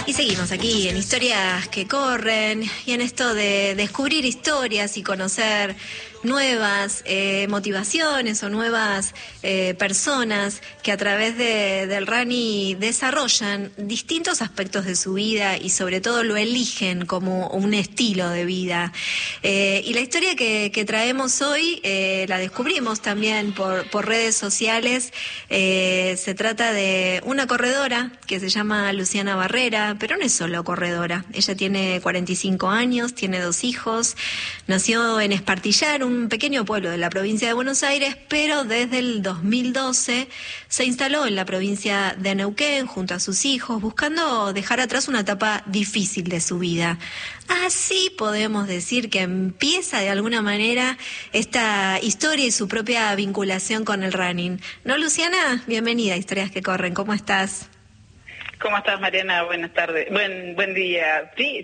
Y seguimos aquí en Historias que Corren y en esto de descubrir historias y conocer nuevas motivaciones o nuevas personas que a través del running desarrollan distintos aspectos de su vida y sobre todo lo eligen como un estilo de vida. Y la historia que traemos hoy la descubrimos también por redes sociales. Se trata de una corredora que se llama Luciana Barrera, pero no es solo corredora. Ella tiene 45 años, tiene 2 hijos, nació en Espartillar, un pequeño pueblo de la provincia de Buenos Aires, pero desde el 2012 se instaló en la provincia de Neuquén junto a sus hijos, buscando dejar atrás una etapa difícil de su vida. Así podemos decir que empieza de alguna manera esta historia y su propia vinculación con el running. ¿No, Luciana? Bienvenida a Historias que Corren. ¿Cómo estás? ¿Cómo estás, Mariana? Buenas tardes. Buen día. Sí,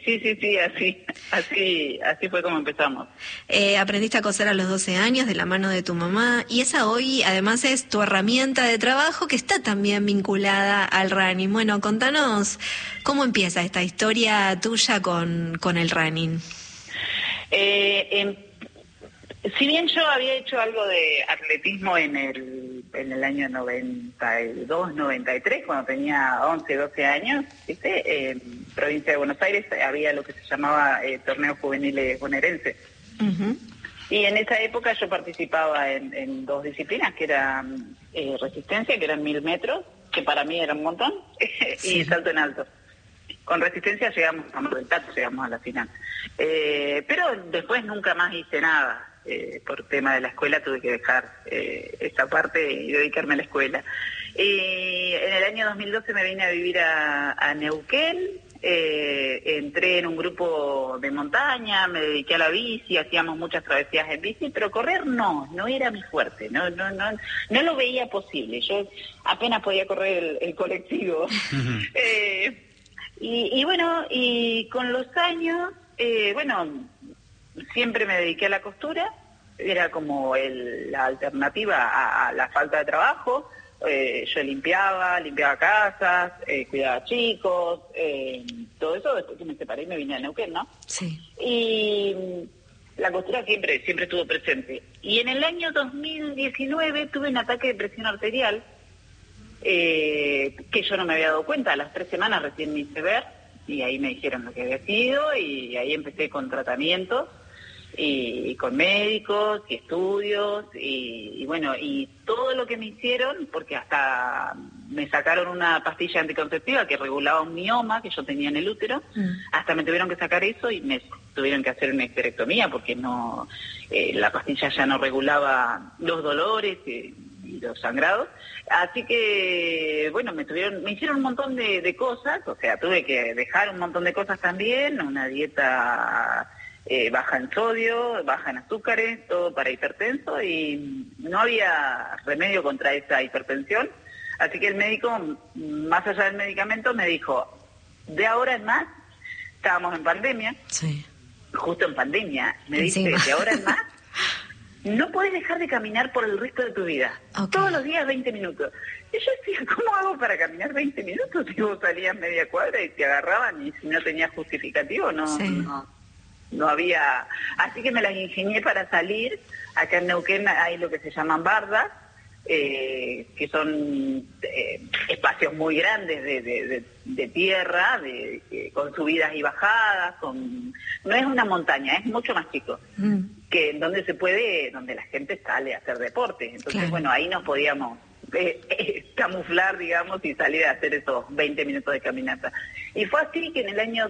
así fue como empezamos. Aprendiste a coser a los 12 años de la mano de tu mamá y esa hoy además es tu herramienta de trabajo que está también vinculada al running. Bueno, contanos cómo empieza esta historia tuya con el running. Si bien yo había hecho algo de atletismo en el año 92, 93, cuando tenía 11, 12 años, ¿viste? En provincia de Buenos Aires había lo que se llamaba torneos juveniles bonaerenses. Uh-huh. Y en esa época yo participaba en 2 disciplinas, que eran resistencia, que eran 1000 metros, que para mí era un montón, sí. Y salto en alto. Con resistencia llegamos a la final. Pero después nunca más hice nada. Por tema de la escuela tuve que dejar esta parte y dedicarme a la escuela. En el año 2012 me vine a vivir a Neuquén, entré en un grupo de montaña, me dediqué a la bici, hacíamos muchas travesías en bici, pero correr no era mi fuerte, no lo veía posible. Yo apenas podía correr el colectivo. Y bueno, y con los años, siempre me dediqué a la costura, era como la alternativa a la falta de trabajo. Yo limpiaba casas, cuidaba chicos, todo eso. Después que me separé y me vine a Neuquén, ¿no? Sí. Y la costura siempre estuvo presente. Y en el año 2019 tuve un ataque de presión arterial, que yo no me había dado cuenta. A las 3 semanas recién me hice ver, y ahí me dijeron lo que había sido, y ahí empecé con tratamientos, y con médicos, y estudios, y bueno, y todo lo que me hicieron, porque hasta me sacaron una pastilla anticonceptiva que regulaba un mioma que yo tenía en el útero, hasta me tuvieron que sacar eso, y me tuvieron que hacer una histerectomía, porque no, la pastilla ya no regulaba los dolores, y los sangrados. Así que, bueno, me hicieron un montón de cosas, o sea, tuve que dejar un montón de cosas también, una dieta baja en sodio, baja en azúcares, todo para hipertenso, y no había remedio contra esa hipertensión. Así que el médico, más allá del medicamento, me dijo, de ahora en más, estábamos en pandemia, sí. Justo en pandemia, me Encima. dice, de ahora en más, no podés dejar de caminar por el resto de tu vida. Okay. Todos los días 20 minutos. Y yo decía, ¿cómo hago para caminar 20 minutos si vos salías media cuadra y te agarraban, y si no tenías justificativo, no había? Así que me las ingenié para salir. Acá en Neuquén hay lo que se llaman bardas, que son espacios muy grandes de tierra, con subidas y bajadas, no es una montaña, es mucho más chico, que donde la gente sale a hacer deporte. Entonces, claro. Bueno, ahí nos podíamos camuflar, digamos, y salir a hacer esos 20 minutos de caminata. Y fue así que en el año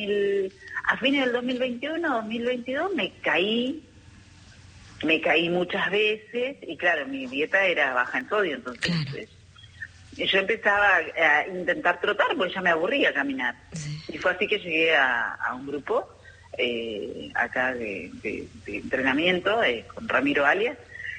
a fines del 2021, 2022, me caí muchas veces, y claro, mi dieta era baja en sodio, entonces claro. Yo empezaba a intentar trotar porque ya me aburría caminar. Sí. Y fue así que llegué a un grupo acá de entrenamiento con Ramiro Alias.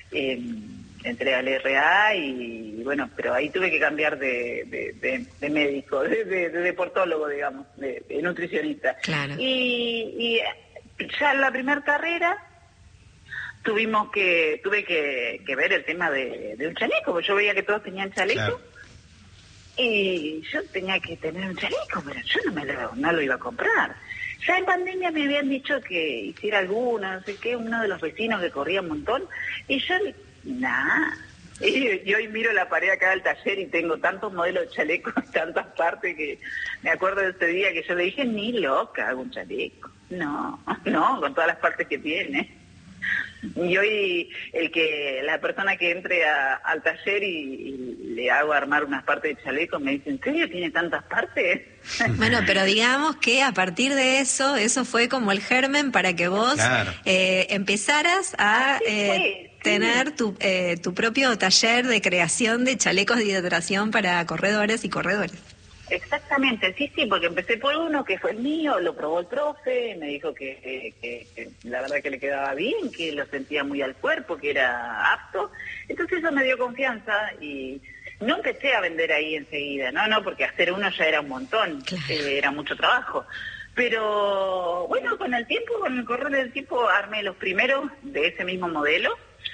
Entré al RA y bueno, pero ahí tuve que cambiar de médico, de deportólogo, digamos, de nutricionista. Claro. Y ya en la primera carrera tuve que ver el tema de un chaleco, porque yo veía que todos tenían chaleco. Claro. Y yo tenía que tener un chaleco, pero yo no lo iba a comprar. Ya en pandemia me habían dicho que hiciera alguno, no sé qué, uno de los vecinos que corría un montón, y yo, nada. Y hoy miro la pared acá del taller y tengo tantos modelos de chalecos en tantas partes que me acuerdo de ese día que yo le dije, ni loca hago un chaleco. No, con todas las partes que tiene. Y hoy la persona que entre al taller y le hago armar unas partes de chaleco me dice, ¿en serio tiene tantas partes? Bueno, pero digamos que a partir de eso fue como el germen para que vos empezaras a tener tu propio taller de creación de chalecos de hidratación para corredores y corredores. Exactamente, sí, porque empecé por uno que fue el mío, lo probó el profe, me dijo que la verdad que le quedaba bien, que lo sentía muy al cuerpo, que era apto, entonces eso me dio confianza y no empecé a vender ahí enseguida, no, porque hacer uno ya era un montón, claro. Era mucho trabajo, pero bueno, con el correr del tiempo armé los primeros de ese mismo modelo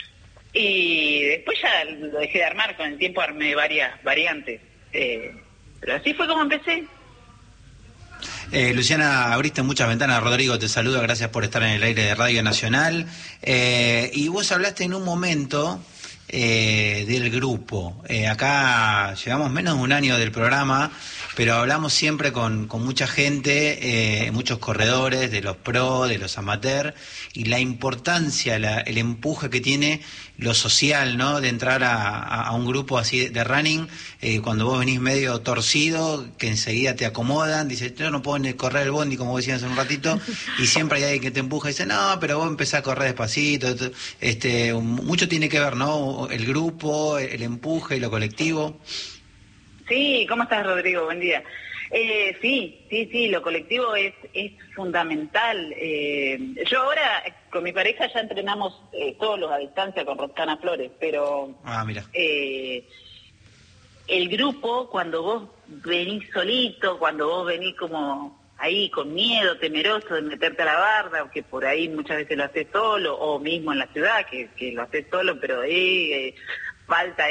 y después ya lo dejé de armar, con el tiempo armé varias variantes. Pero así fue como empecé. Luciana, abriste muchas ventanas. Rodrigo te saluda, gracias por estar en el aire de Radio Nacional. Y vos hablaste en un momento del grupo. Acá llevamos menos de un año del programa, pero hablamos siempre con mucha gente, muchos corredores, de los pro, de los amateurs, y la importancia, el empuje que tiene lo social, ¿no? De entrar a un grupo así de running, cuando vos venís medio torcido, que enseguida te acomodan, dices, yo no puedo ni correr el bondi, como decían hace un ratito, y siempre hay alguien que te empuja y dice, no, pero vos empezás a correr despacito. Mucho tiene que ver, ¿no? El grupo, el empuje, lo colectivo. Sí, ¿cómo estás, Rodrigo? Buen día. Sí, lo colectivo es fundamental. Yo ahora con mi pareja ya entrenamos todos a distancia con Roxana Flores, pero mira. El grupo, cuando vos venís solito, cuando vos venís como ahí con miedo, temeroso de meterte a la barda, o que por ahí muchas veces lo haces solo, o mismo en la ciudad, que lo haces solo, pero falta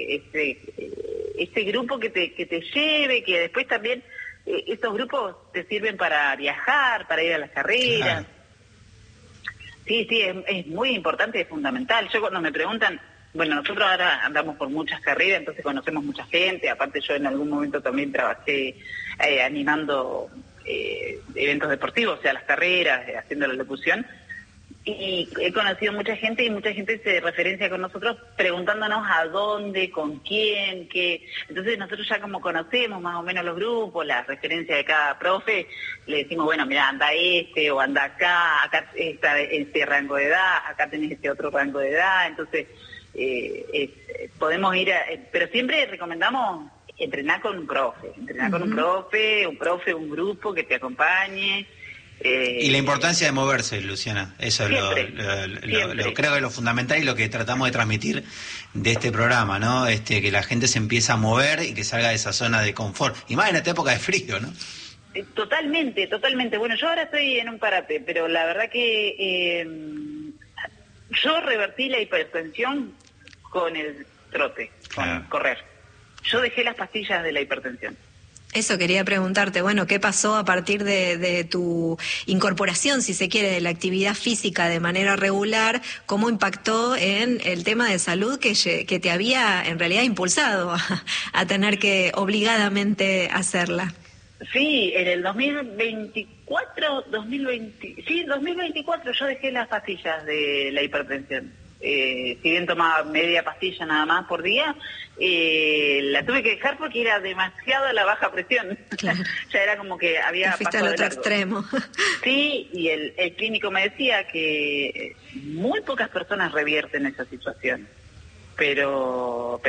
ese grupo que te lleve, que después también estos grupos te sirven para viajar, para ir a las carreras. Claro. Sí, es muy importante, es fundamental. Yo cuando me preguntan, bueno, nosotros ahora andamos por muchas carreras, entonces conocemos mucha gente, aparte yo en algún momento también trabajé animando eventos deportivos, o sea, las carreras, haciendo la locución, y he conocido mucha gente y mucha gente se referencia con nosotros preguntándonos a dónde, con quién, qué. Entonces nosotros ya como conocemos más o menos los grupos, las referencias de cada profe, le decimos, bueno, mira, anda o anda acá está este rango de edad, acá tenés este otro rango de edad, entonces podemos ir pero siempre recomendamos entrenar con un profe, un grupo que te acompañe. Y la importancia de moverse, Luciana, eso siempre. Lo creo que es lo fundamental y lo que tratamos de transmitir de este programa, ¿no? Que la gente se empiece a mover y que salga de esa zona de confort, y más en esta época de frío, ¿no? Totalmente. Bueno, yo ahora estoy en un parate, pero la verdad que yo revertí la hipertensión con el trote, con correr. Yo dejé las pastillas de la hipertensión. Eso quería preguntarte, bueno, ¿qué pasó a partir de tu incorporación, si se quiere, de la actividad física de manera regular? ¿Cómo impactó en el tema de salud que te había en realidad impulsado a tener que obligadamente hacerla? Sí, en el 2024 yo dejé las pastillas de la hipertensión. Si bien tomaba media pastilla nada más por día, la tuve que dejar porque era demasiado la baja presión. Claro. Ya era como que había pasado al otro extremo. Sí, y el clínico me decía que muy pocas personas revierten esa situación, pero